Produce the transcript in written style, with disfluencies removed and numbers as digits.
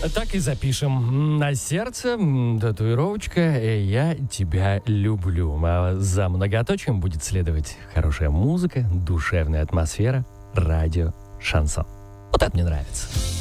Так и запишем. На сердце татуировочка «Я тебя люблю». А за многоточием будет следовать хорошая музыка, душевная атмосфера, радио, шансон. Вот это мне нравится.